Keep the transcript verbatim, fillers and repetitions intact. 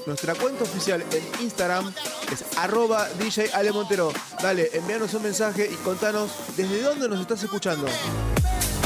Nuestra cuenta oficial en Instagram es arroba D J Ale Montero. Dale, envíanos un mensaje y contanos desde dónde nos estás escuchando.